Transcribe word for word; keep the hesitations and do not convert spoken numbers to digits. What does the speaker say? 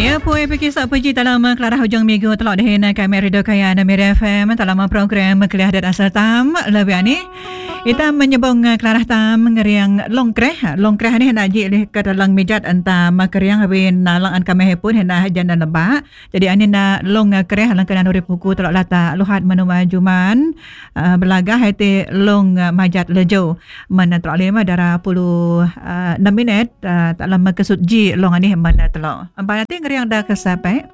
Ya, puai pergi sak pergi dalam kelara hujung minggu telok dah nak kami Radio Kaya dan Media F M dalam program Kelah dan Asal Tam lebih ni kita menyebung kelara tam ngeriang longkreh longkreh ni hendak ji ke dalam mijat antam keriang habis nalang an kami pun hendak janda lebak jadi ani nak long kreh lang kena urip buku telok lata luhat menuma juman uh, belagah hati long uh, majat lejo mana telok lima darah puluh enam minit uh, tak lama kesut ji long ani mana telok apa nanti ngeriang dah kesapai